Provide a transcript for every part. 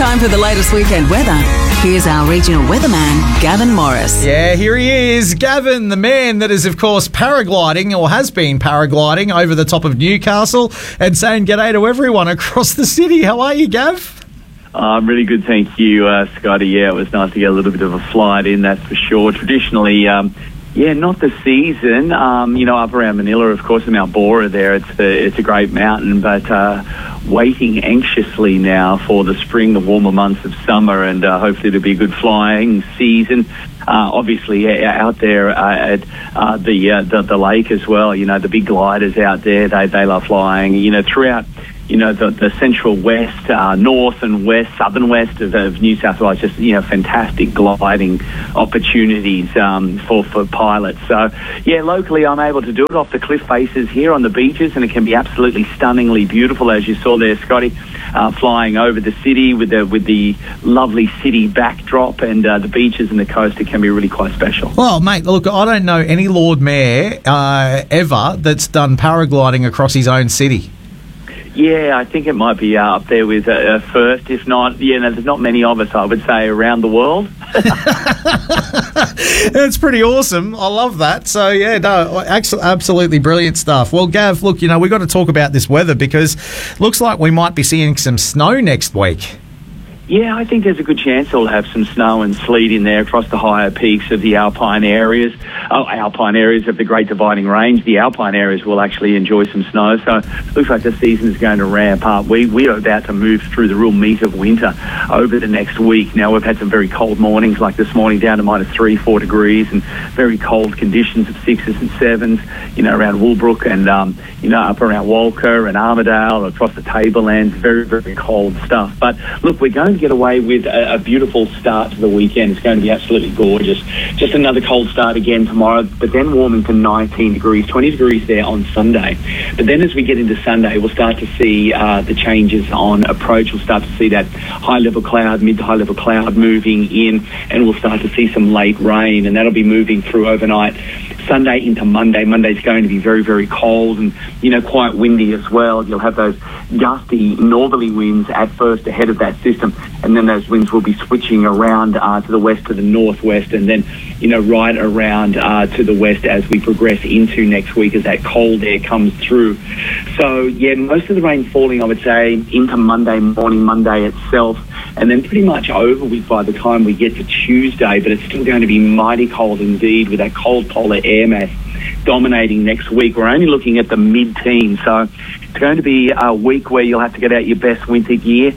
Time for the latest weekend weather. Here's our regional weatherman, Gavin Morris. Yeah, here he is. Gavin, the man that is, of course, paragliding or has been paragliding over the top of Newcastle and saying g'day to everyone across the city. How are you, Gav? I'm really good, thank you, Scotty. Yeah, it was nice to get a little bit of a flight in, that's for sure. Traditionally, not the season. Up around Manila, of course, in Mount Bora there, it's a great mountain, but waiting anxiously now for the spring, the warmer months of summer, and hopefully it'll be a good flying season. Obviously, out there at the lake as well, the big gliders out there, they love flying, throughout the central west, north and west, southern west of New South Wales, just, fantastic gliding opportunities for pilots. So, locally I'm able to do it off the cliff faces here on the beaches, and it can be absolutely stunningly beautiful, as you saw there, Scotty, flying over the city with the lovely city backdrop and the beaches and the coast. It can be really quite special. Well, mate, look, I don't know any Lord Mayor ever that's done paragliding across his own city. Yeah, I think it might be up there with first, if not, there's not many of us, I would say, around the world. It's pretty awesome. I love that. So, absolutely brilliant stuff. Well, Gav, look, we've got to talk about this weather because looks like we might be seeing some snow next week. Yeah, I think there's a good chance we'll have some snow and sleet in there across the higher peaks of the alpine areas of the Great Dividing Range. The alpine areas will actually enjoy some snow, so it looks like the season is going to ramp up. We are about to move through the real meat of winter over the next week. Now, we've had some very cold mornings, like this morning down to -3-4 degrees, and very cold conditions of 6s and 7s, around Woolbrook and, up around Walker and Armidale, across the Tablelands. Very, very cold stuff. But look, we're going to get away with a beautiful start to the weekend. It's going to be absolutely gorgeous. Just another cold start again tomorrow, but then warming to 19 degrees, 20 degrees there on Sunday. But then as we get into Sunday, we'll start to see the changes on approach. We'll start to see that high-level cloud, mid to high-level cloud moving in, and we'll start to see some late rain, and that'll be moving through overnight. Sunday into Monday. Monday's going to be very, very cold and, quite windy as well. You'll have those gusty northerly winds at first ahead of that system, and then those winds will be switching around to the west, to the northwest, and then, right around to the west as we progress into next week as that cold air comes through. So, most of the rain falling, I would say, into Monday morning, Monday itself, and then pretty much over with by the time we get to Tuesday, but it's still going to be mighty cold indeed with that cold polar air mass dominating next week. We're only looking at the mid-teens, so it's going to be a week where you'll have to get out your best winter gear.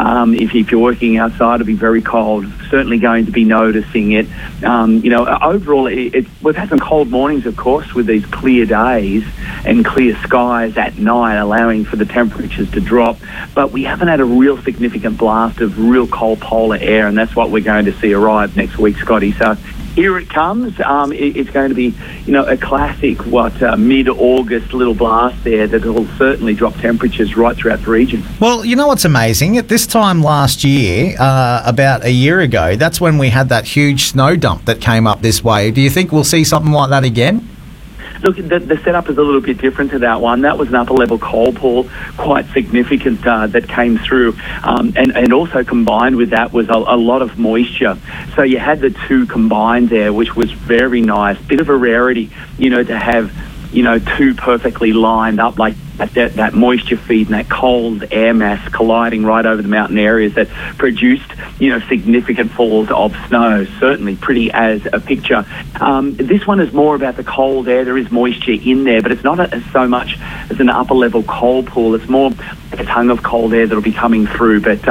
If you're working outside, it'll be very cold. Certainly going to be noticing it. Overall, we've had some cold mornings, of course, with these clear days and clear skies at night, allowing for the temperatures to drop. But we haven't had a real significant blast of real cold polar air, and that's what we're going to see arrive next week, Scotty. So here it comes. It's going to be, a classic, mid-August little blast there that will certainly drop temperatures right throughout the region. Well, you know what's amazing? At this time last year, about a year ago, that's when we had that huge snow dump that came up this way. Do you think we'll see something like that again? Look, the setup is a little bit different to that one. That was an upper-level cold pool, quite significant, that came through. And also combined with that was a lot of moisture. So you had the two combined there, which was very nice. Bit of a rarity, to have, two perfectly lined up like that moisture feed and that cold air mass colliding right over the mountain areas that produced, significant falls of snow. Certainly pretty as a picture. This one is more about the cold air. There is moisture in there, but it's not so much as an upper level cold pool. It's more a tongue of cold air that'll be coming through. But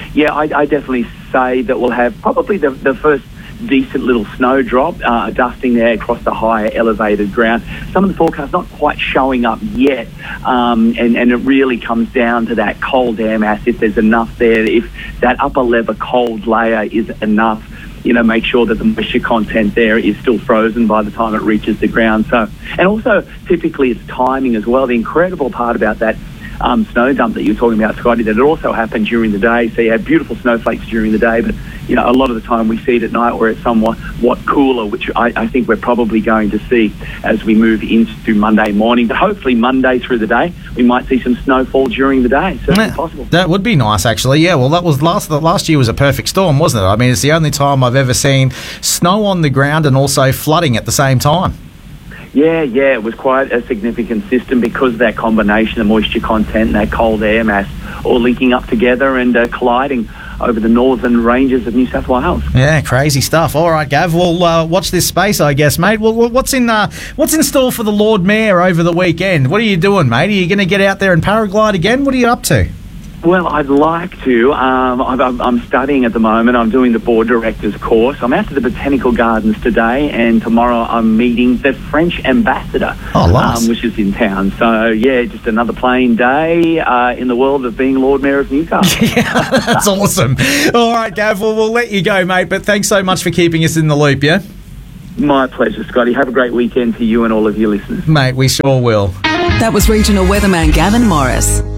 I definitely say that we'll have probably the first decent little snowdrop, dusting there across the higher elevated ground. Some of the forecasts not quite showing up yet, and it really comes down to that cold air mass. If there's enough there, if that upper level cold layer is enough, make sure that the moisture content there is still frozen by the time it reaches the ground. So, and also typically it's timing as well. The incredible part about that snow dump that you were talking about, Scotty, that it also happened during the day. So you had beautiful snowflakes during the day, but a lot of the time we see it at night where it's somewhat cooler, which I think we're probably going to see as we move into Monday morning. But hopefully Monday through the day, we might see some snowfall during the day. Certainly possible. That would be nice, actually. Yeah, well, that was last year was a perfect storm, wasn't it? I mean, it's the only time I've ever seen snow on the ground and also flooding at the same time. Yeah, it was quite a significant system because of that combination of moisture content and that cold air mass all linking up together and colliding over the northern ranges of New South Wales. Yeah, crazy stuff. All right, Gav, we'll watch this space, I guess, mate. Well, what's in store for the Lord Mayor over the weekend? What are you doing, mate? Are you going to get out there and paraglide again? What are you up to? Well, I'd like to. I'm studying at the moment. I'm doing the board director's course. I'm out to the Botanical Gardens today, and tomorrow I'm meeting the French ambassador, which is in town. So, yeah, just another plain day in the world of being Lord Mayor of Newcastle. Yeah, that's awesome. All right, Gav, we'll let you go, mate, but thanks so much for keeping us in the loop, yeah? My pleasure, Scotty. Have a great weekend to you and all of your listeners. Mate, we sure will. That was regional weatherman Gavin Morris.